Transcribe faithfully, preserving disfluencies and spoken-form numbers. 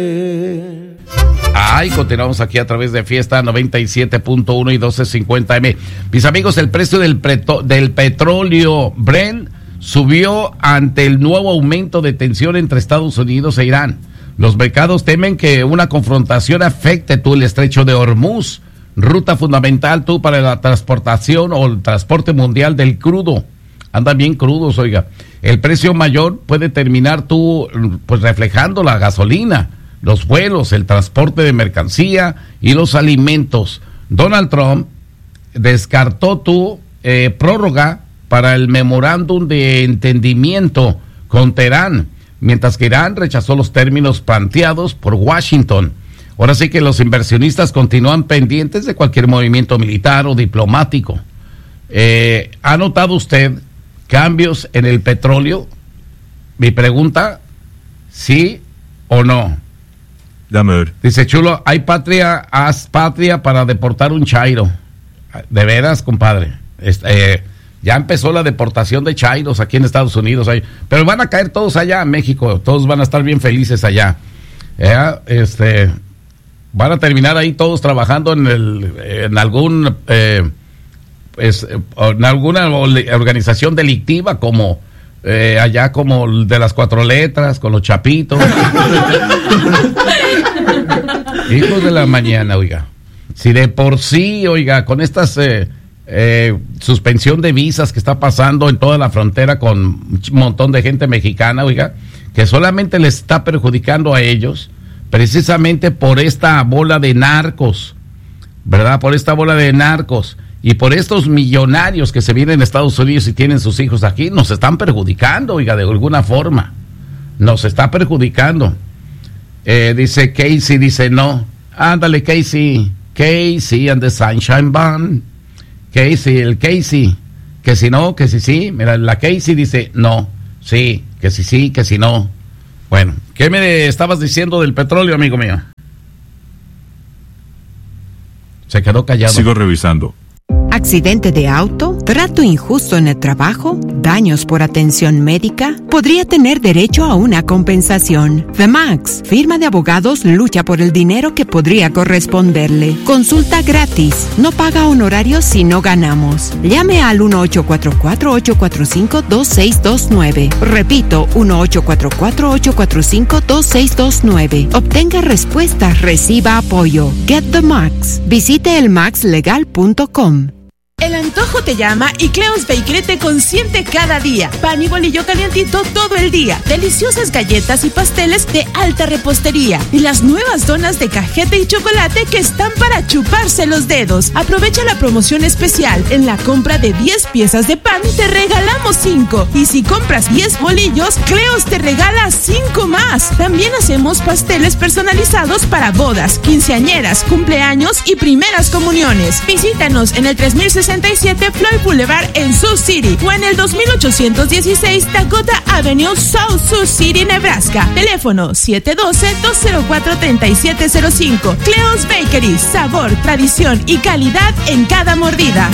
Ay, continuamos aquí a través de Fiesta noventa y siete punto uno y doce cincuenta eme. Mis amigos, el precio del, preto, del petróleo Brent subió ante el nuevo aumento de tensión entre Estados Unidos e Irán. Los mercados temen que una confrontación afecte tú el estrecho de Hormuz, ruta fundamental tú para la transportación o el transporte mundial del crudo. Andan bien crudos, oiga. El precio mayor puede terminar tú pues reflejando la gasolina, los vuelos, el transporte de mercancía y los alimentos. Donald Trump descartó tu eh, prórroga para el memorándum de entendimiento con Teherán, mientras que Irán rechazó los términos planteados por Washington. Ahora sí que los inversionistas continúan pendientes de cualquier movimiento militar o diplomático. Eh, ¿Ha notado usted cambios en el petróleo? Mi pregunta, ¿sí o no? Dame ver. Dice Chulo, hay patria, haz patria para deportar un chairo. De veras, compadre. Este, eh, ya empezó la deportación de chairos aquí en Estados Unidos. Hay, pero van a caer todos allá en México. Todos van a estar bien felices allá. Eh, este, van a terminar ahí todos trabajando en, el, en algún eh, pues, en alguna organización delictiva como eh, allá como de las cuatro letras, con los chapitos. Hijos de la mañana, oiga. Si de por sí, oiga, con estas eh, eh, suspensión de visas que está pasando en toda la frontera con un montón de gente mexicana, oiga, que solamente les está perjudicando a ellos, precisamente por esta bola de narcos, ¿verdad? Por esta bola de narcos y por estos millonarios que se vienen a Estados Unidos y tienen sus hijos aquí, nos están perjudicando, oiga, de alguna forma. Nos está perjudicando. Eh, dice Casey, dice no. Ándale, Casey. Casey and the Sunshine Band. Casey, el Casey. Que si no, que si sí. Mira, la Casey dice no. Sí, que si sí, que si no. Bueno, ¿qué me estabas diciendo del petróleo, amigo mío? Se quedó callado. Sigo revisando. ¿Accidente de auto? ¿Trato injusto en el trabajo? ¿Daños por atención médica? Podría tener derecho a una compensación. The Max, firma de abogados, lucha por el dinero que podría corresponderle. Consulta gratis. No paga honorarios si no ganamos. Llame al uno ocho cuatro cuatro, ocho cuatro cinco, dos seis dos nueve. Repito, uno ocho cuatro cuatro, ocho cuatro cinco, dos seis dos nueve. Obtenga respuesta, reciba apoyo. Get the Max. Visite el max legal punto com. El antojo te llama y Cleo's Bakery te consiente cada día. Pan y bolillo calientito todo el día. Deliciosas galletas y pasteles de alta repostería. Y las nuevas donas de cajeta y chocolate que están para chuparse los dedos. Aprovecha la promoción especial. En la compra de diez piezas de pan te regalamos cinco. Y si compras diez bolillos, Cleo's te regala cinco más. También hacemos pasteles personalizados para bodas, quinceañeras, cumpleaños y primeras comuniones. Visítanos en el tres mil sesenta y siete Floyd Boulevard en Sioux City o en el dos mil ochocientos dieciséis Dakota Avenue, South Sioux City, Nebraska. Teléfono siete uno dos, dos cero cuatro, tres siete cero cinco. Cleo's Bakery, sabor, tradición y calidad en cada mordida.